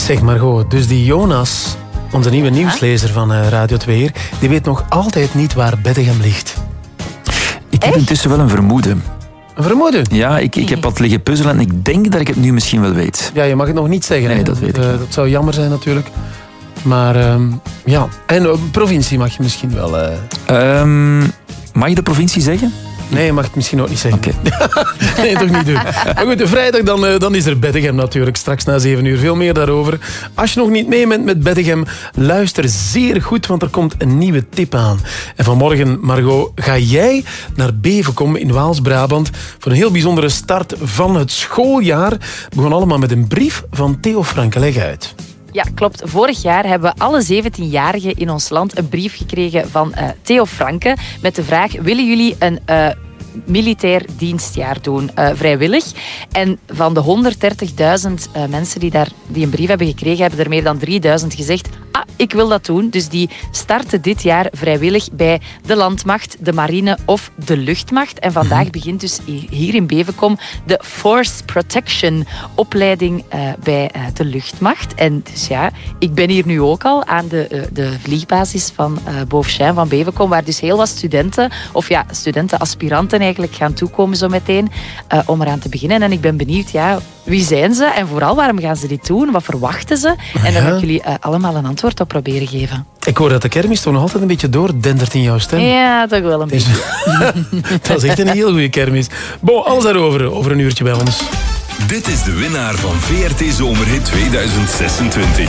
Zeg Margot, dus die Jonas, onze nieuwe nieuwslezer van Radio 2, die weet nog altijd niet waar Beddegem ligt. Ik heb intussen wel een vermoeden. Een vermoeden? Ja, ik heb wat liggen puzzelen en ik denk dat ik het nu misschien wel weet. Ja, je mag het nog niet zeggen. Nee, hè? dat weet ik. Dat zou jammer zijn natuurlijk. Maar ja, en provincie mag je misschien wel... Mag je de provincie zeggen? Nee, je mag het misschien ook niet zeggen. Oké. Nee, toch niet doen. Maar goed, de vrijdag dan is er Beddegem natuurlijk. Straks na 7 uur. Veel meer daarover. Als je nog niet mee bent met Beddegem, luister zeer goed, want er komt een nieuwe tip aan. En vanmorgen, Margot, ga jij naar Bevenkom in Waals-Brabant voor een heel bijzondere start van het schooljaar. Het begon allemaal met een brief van Theo Franke. Leg uit. Ja, klopt. Vorig jaar hebben we alle 17-jarigen in ons land een brief gekregen van Theo Franke met de vraag: willen jullie een militair dienstjaar doen, vrijwillig? En van de 130.000 mensen die een brief hebben gekregen, hebben er meer dan 3.000 gezegd: ik wil dat doen. Dus die starten dit jaar vrijwillig bij de landmacht, de marine of de luchtmacht. En vandaag begint dus hier in Bevenkom de Force Protection opleiding bij de luchtmacht. En dus ja, ik ben hier nu ook al aan de vliegbasis van Beaufchijn van Bevenkom, waar dus heel wat studenten, of ja, studenten-aspiranten eigenlijk gaan toekomen zo meteen om eraan te beginnen. En ik ben benieuwd, ja, wie zijn ze en vooral waarom gaan ze dit doen? Wat verwachten ze? En daar ga ik jullie allemaal een antwoord op proberen geven. Ik hoor dat de kermis toch nog altijd een beetje doordendert in jouw stem. Ja, toch wel een beetje. Dat is echt een heel goede kermis. Bon, alles daarover, over een uurtje bij ons. Dit is de winnaar van VRT Zomerhit 2026.